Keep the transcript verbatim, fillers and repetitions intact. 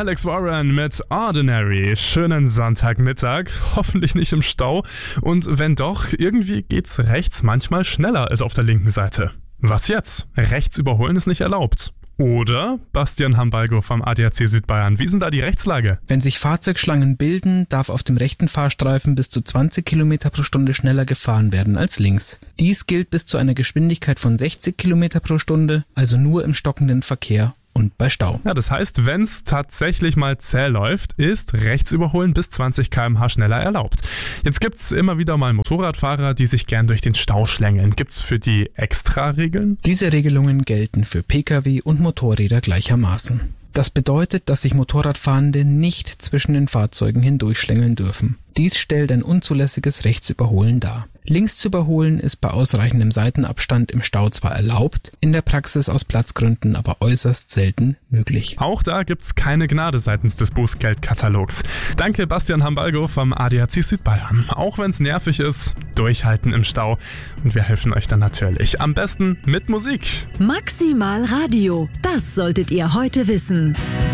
Alex Warren mit Ordinary. Schönen Sonntagmittag, hoffentlich nicht im Stau. Und wenn doch, irgendwie geht's rechts manchmal schneller als auf der linken Seite. Was jetzt? Rechts überholen ist nicht erlaubt. Oder? Bastian Hambalgo vom A D A C Südbayern. Wie ist denn da die Rechtslage? Wenn sich Fahrzeugschlangen bilden, darf auf dem rechten Fahrstreifen bis zu zwanzig Kilometer pro Stunde schneller gefahren werden als links. Dies gilt bis zu einer Geschwindigkeit von sechzig Kilometer pro Stunde, also nur im stockenden Verkehr und bei Stau. Ja, das heißt, wenn es tatsächlich mal zäh läuft, ist Rechtsüberholen bis zwanzig Kilometer pro Stunde schneller erlaubt. Jetzt gibt's immer wieder mal Motorradfahrer, die sich gern durch den Stau schlängeln. Gibt's für die extra Regeln? Diese Regelungen gelten für Pkw und Motorräder gleichermaßen. Das bedeutet, dass sich Motorradfahrende nicht zwischen den Fahrzeugen hindurchschlängeln dürfen. Dies stellt ein unzulässiges Rechtsüberholen dar. Links zu überholen ist bei ausreichendem Seitenabstand im Stau zwar erlaubt, in der Praxis aus Platzgründen aber äußerst selten möglich. Auch da gibt's keine Gnade seitens des Bußgeldkatalogs. Danke Bastian Hambalgo vom A D A C Südbayern. Auch wenn's nervig ist, durchhalten im Stau. Und wir helfen euch dann natürlich. Am besten mit Musik. Maximal Radio, das solltet ihr heute wissen.